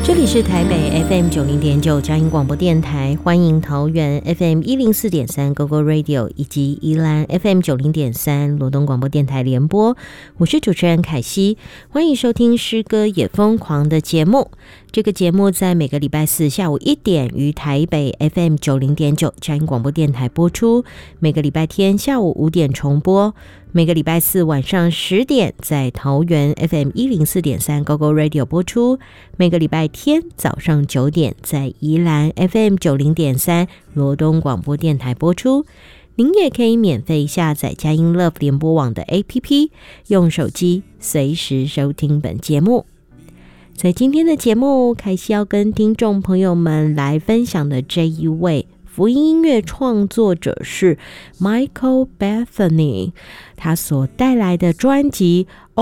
这里是台北 FM90.9 佳音广播电台，欢迎桃园 FM104.3 GoGo Radio 以及宜兰 FM90.3 罗东广播电台联播，我是主持人凯西，欢迎收听诗歌也疯狂的节目。这个节目在每个礼拜四下午1点于台北 FM90.9 佳音广播电台播出，每个礼拜天下午5点重播，每个礼拜四晚上10点在桃园 FM104.3 GoGo Radio 播出，每个礼拜天早上9点在宜兰 FM90.3 罗东广播电台播出。您也可以免费下载佳音 Love 联播网的 APP， 用手机随时收听本节目。在今天的节目，凯西要跟听众朋友们来分享的这一位福音音乐创作者是 Michael Bethany， 他所带来的专辑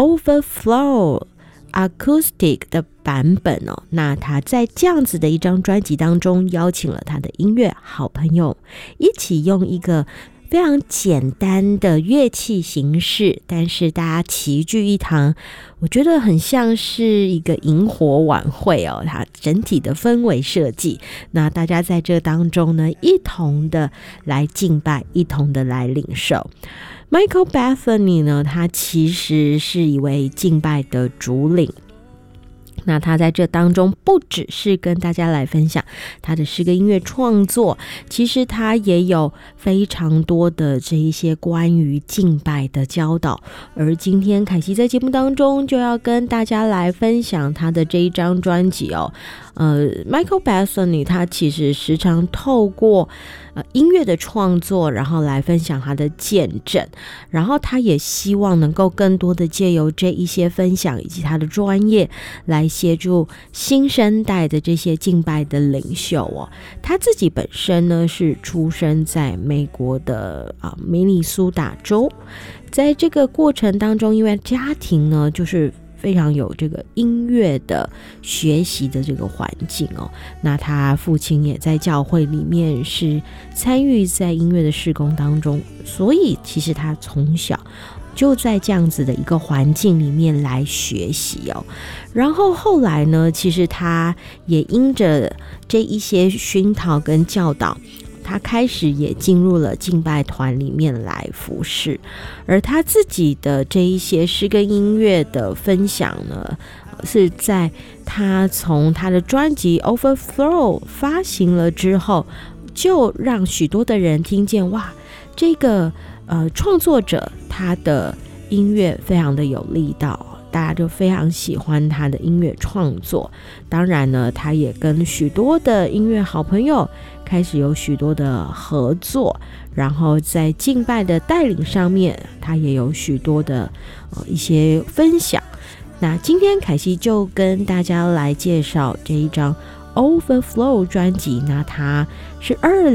Overflow Acoustic 的版本哦。那他在这样子的一张专辑当中，邀请了他的音乐好朋友一起用一个非常简单的乐器形式，但是大家齐聚一堂，我觉得很像是一个萤火晚会哦。它整体的氛围设计，那大家在这当中呢，一同的来敬拜，一同的来领受。Michael Bethany 呢，他其实是一位敬拜的主领。那他在这当中不只是跟大家来分享他的诗歌音乐创作，其实他也有非常多的这一些关于敬拜的教导。而今天凯西在节目当中就要跟大家来分享他的这一张专辑哦。Michael Bethany 他其实时常透过音乐的创作，然后来分享他的见证，然后他也希望能够更多的借由这一些分享以及他的专业来协助新生代的这些敬拜的领袖哦。他自己本身呢是出生在美国的明尼苏达州，在这个过程当中，因为家庭呢就是非常有这个音乐的学习的这个环境哦。那他父亲也在教会里面是参与在音乐的事工当中，所以其实他从小就在这样子的一个环境里面来学习哦。然后后来呢，其实他也因着这一些熏陶跟教导，他开始也进入了敬拜团里面来服侍。而他自己的这一些诗歌音乐的分享呢，是在他从他的专辑 Overflow 发行了之后，就让许多的人听见，哇，这个创作者他的音乐非常的有力道，大家就非常喜欢他的音乐创作。当然呢，他也跟许多的音乐好朋友开始有许多的合作，然后在敬拜的带领上面，他也有许多的一些分享。那今天凯西就跟大家来介绍这一张 Overflow 专辑，那它是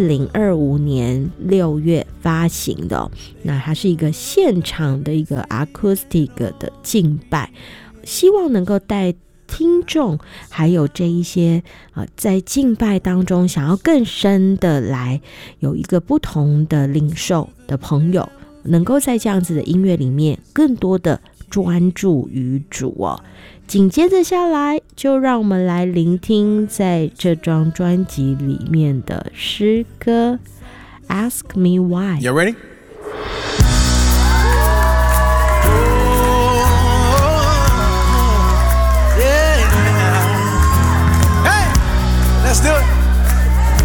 2025年6月发行的哦。那它是一个现场的一个 acoustic 的敬拜，希望能够带听众还有这一些在敬拜当中想要更深的来有一个不同的领受的朋友，能够在这样子的音乐里面更多的专注于主哦。紧接着下来，就让我们来聆听在这张专辑里面的诗歌 Ask Me Why。 You ready? Let's do it.